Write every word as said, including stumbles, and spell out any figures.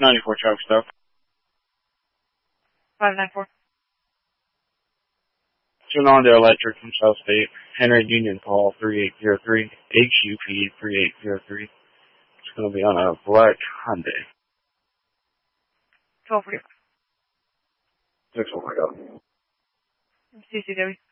ninety-four truck stop. five nine four. Turn on the electric from South State. Henry Union call three eight zero three. H U P three eight zero three. It's going to be on a black Hyundai. twelve forty. Six oh my god. C C W.